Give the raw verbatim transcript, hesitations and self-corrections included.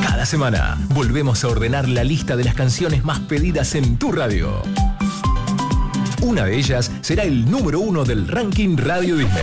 Cada semana volvemos a ordenar la lista de las canciones más pedidas en tu radio. Una de ellas será el número uno del ranking Radio Disney.